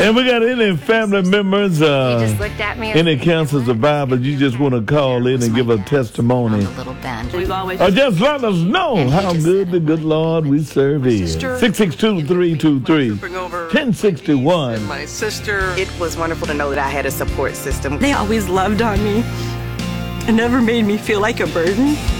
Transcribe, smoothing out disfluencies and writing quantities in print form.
And we got any family members, just looked at me any cancer survivors, you just want to call in and give a testimony. Or just let us know how good the good Lord we serve is. 662-323-1061. My sister. It was wonderful to know that I had a support system. They always loved on me and never made me feel like a burden.